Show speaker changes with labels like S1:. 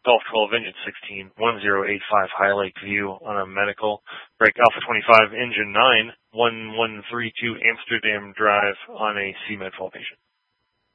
S1: Golf 12 Engine 16, 1085 High Lake View on a medical. Break Alpha 25 Engine 9, 1132 Amsterdam Drive on a CMed 12 patient.